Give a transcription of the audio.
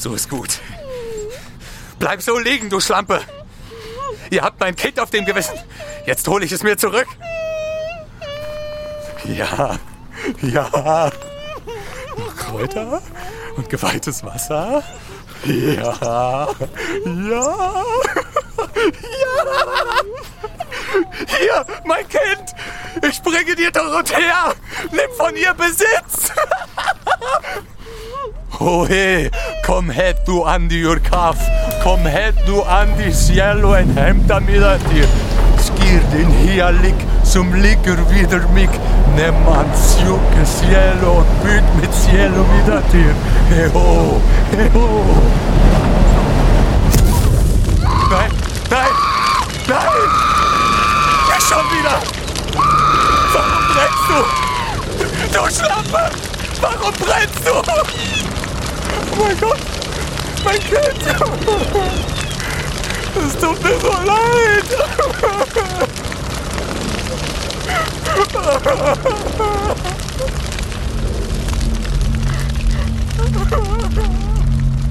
So ist gut. Bleib so liegen, du Schlampe. Ihr habt mein Kind auf dem Gewissen. Jetzt hole ich es mir zurück. Ja. Noch Kräuter und geweihtes Wasser. Ja. Hier, mein Kind. Ich bringe dir Dorothea. Nimm von ihr Besitz. Ohe, kom het du an die Urkaf. Kom het du an die cielo en hämta mida dir. Skir din hialik som ligger vidare mig. Nimm ans juke cielo und byt mit cielo wieder dir. Heho. Nein. Nicht schon wieder. Warum brennst du? Du Schlampe. Warum brennst du? Oh mein Gott. Mein Kind. Es tut mir so leid.